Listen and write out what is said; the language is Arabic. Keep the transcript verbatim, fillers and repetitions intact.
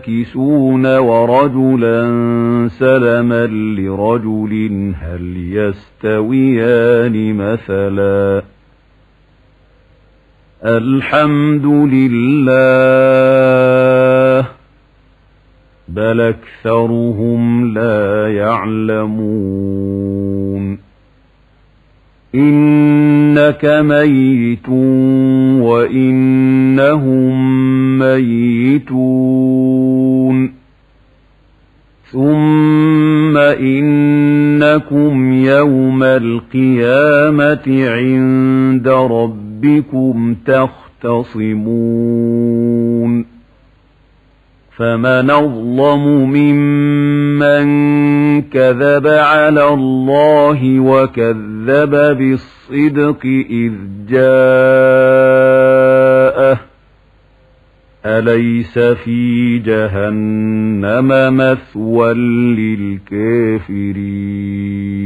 كسون ورجلا سلما لرجل هل يستويان مثلا الحمد لله بل أكثرهم لا يعلمون إنك ميت وإنهم ميتون ثم إنكم يوم القيامة عند ربكم تختصمون فمن أظلم ممن كذب على الله وكذب بالصدق إذ جاءه أليس في جهنم مثوى للكافرين